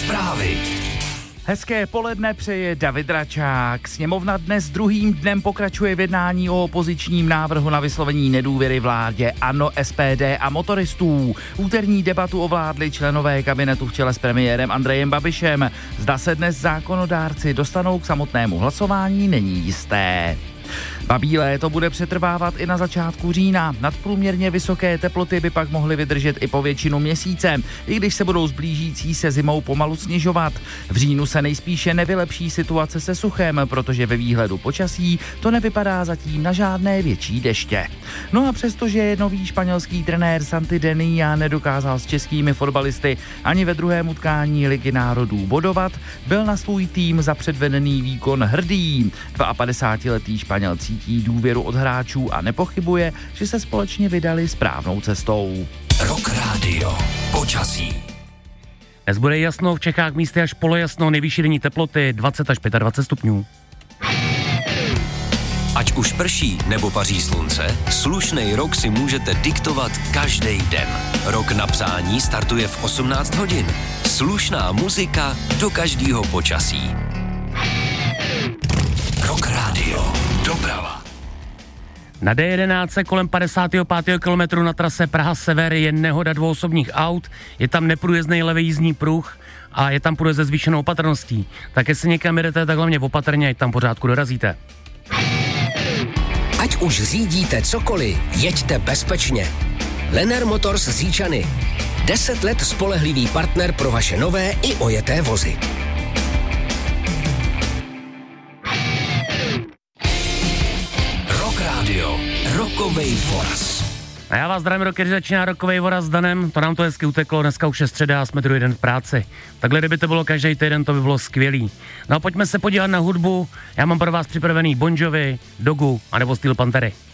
Zprávy. Hezké poledne přeje David Račák. Sněmovna dnes druhým dnem pokračuje v jednání o opozičním návrhu na vyslovení nedůvěry vládě ANO, SPD a motoristů. Úterní debatu ovládli členové kabinetu v čele s premiérem Andrejem Babišem. Zda se dnes zákonodárci dostanou k samotnému hlasování, není jisté. Babílé to bude přetrvávat i na začátku října. Nadprůměrně vysoké teploty by pak mohly vydržet i po většinu měsíce, i když se budou s blížící se zimou pomalu snižovat. V říjnu se nejspíše nevylepší situace se suchem, protože ve výhledu počasí to nevypadá zatím na žádné větší deště. No a přestože je nový španělský trenér Santi Denia nedokázal s českými fotbalisty ani ve druhém utkání Ligy národů bodovat, byl na svůj tým za předvedený výkon hrdý. 52letý Španěl cítí důvěru od hráčů a nepochybuje, že se společně vydali správnou cestou. Rock Radio. Počasí. Dnes bude jasno, v Čechách místy až polojasno, nejvyšší denní teploty 20 až 25 stupňů. Ať už prší nebo paří slunce, slušnej rok si můžete diktovat každý den. Rok na přání startuje v 18 hodin. Slušná muzika do každého počasí. Rock Radio. Doprava. Na D11 kolem 55. kilometru na trase Praha-Sever je nehoda dvou osobních aut, je tam neprůjezdný levý jízdní pruh a je tam průjezd se zvýšenou opatrností. Tak jestli někam jedete, tak hlavně opatrně, ať tam pořádku dorazíte. Ať už řídíte cokoliv, jeďte bezpečně. Lenner Motors z Říčany. 10 let spolehlivý partner pro vaše nové i ojeté vozy. Rokovej voraz. A já vás zdravím, rockeři, začíná Rokovej voraz s Danem, to nám to hezky uteklo, dneska už je středa a jsme druhý den v práci. Takhle, kdyby to bylo každý týden, to by bylo skvělý. No a pojďme se podívat na hudbu, já mám pro vás připravený Bon Jovi, Dogu anebo Steel Panthery.